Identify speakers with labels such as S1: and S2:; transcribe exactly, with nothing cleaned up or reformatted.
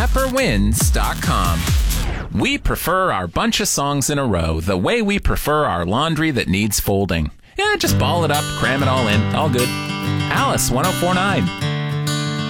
S1: Zapper Wins dot com. We prefer our bunch of songs in a row the way we prefer our laundry that needs folding. Yeah, just ball it up, cram it all in, all good. Alice, one oh four point nine.